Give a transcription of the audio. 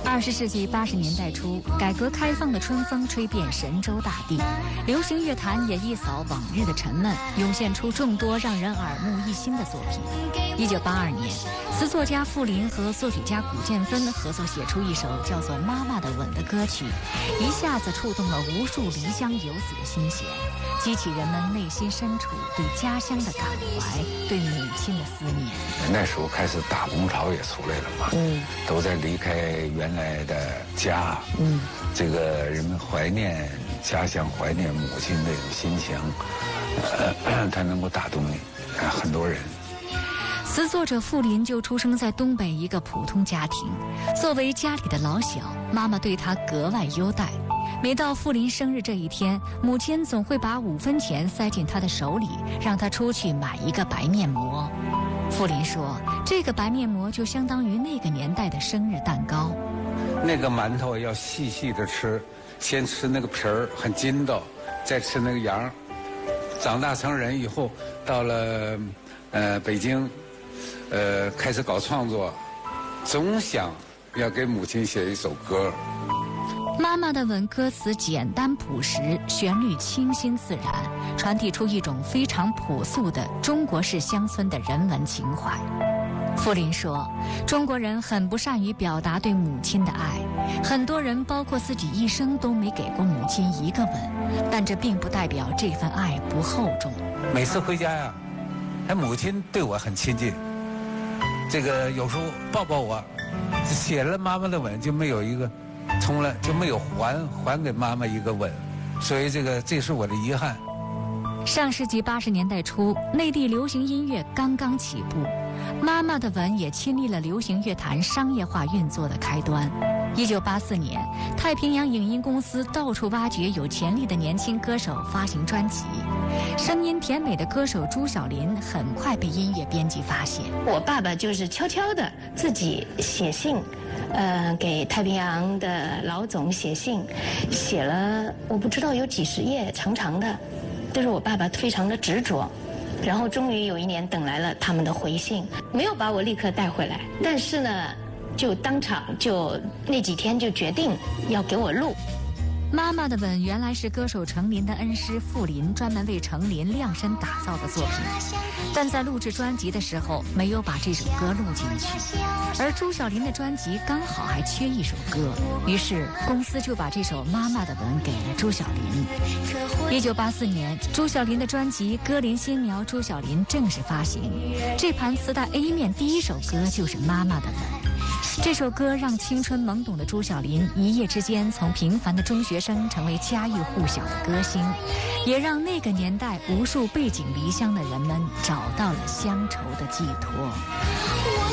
20世纪80年代初，改革开放的春风吹遍神州大地，流行乐坛也一扫往日的沉闷，涌现出众多让人耳目一新的作品。1982年，词作家傅林和作曲家古建芬合作写出一首叫做《妈妈的吻》的歌曲，一下子触动了无数离乡游子的心弦，激起人们内心深处对家乡的感怀，对母亲的思念。 那时候开始大工潮也出来了嘛，都在离开原来的家，这个人们怀念家乡、怀念母亲这种心情，它能够打动很多人。 词作者傅林就出生在东北一个普通家庭，作为家里的老小，妈妈对他格外优待。每到傅林生日这一天，母亲总会把5分钱塞进他的手里，让他出去买一个白面膜。傅林说，这个白面膜就相当于那个年代的生日蛋糕。 那个馒头要细细的吃，先吃那个皮儿很筋道，再吃那个瓤。长大成人以后，到了北京，开始搞创作，总想要给母亲写一首歌。 妈妈的吻歌词简单朴实，旋律清新自然，传递出一种非常朴素的中国式乡村的人文情怀。傅林说，中国人很不善于表达对母亲的爱，很多人包括自己一生都没给过母亲一个吻，但这并不代表这份爱不厚重。 每次回家呀，母亲对我很亲近，这个有时候抱抱我，写了妈妈的吻就没有一个，从来就没有还给妈妈一个吻，所以这是我的遗憾。 上世纪80年代初，内地流行音乐刚刚起步，妈妈的吻也亲历了流行乐坛商业化运作的开端。1984年，太平洋影音公司到处挖掘有潜力的年轻歌手发行专辑，声音甜美的歌手朱晓琳很快被音乐编辑发现。 我爸爸就是悄悄的自己写信，给太平洋的老总写信，写了我不知道有几十页，长长的。但是我爸爸非常的执着，然后终于有一年等来了他们的回信，没有把我立刻带回来，但是呢，就当场就那几天就决定要给我录。 妈妈的吻原来是歌手程琳的恩师傅林专门为程琳量身打造的作品，但在录制专辑的时候没有把这首歌录进去，而朱晓琳的专辑刚好还缺一首歌，于是公司就把这首妈妈的吻给了朱晓琳。1984年，朱晓琳的专辑《歌林新苗朱晓琳》正式发行，这盘磁带 A 面第一首歌就是妈妈的吻。这首歌让青春懵懂的朱晓琳一夜之间从平凡的中学生成为家喻户晓的歌星，也让那个年代无数背井离乡的人们找到了乡愁的寄托。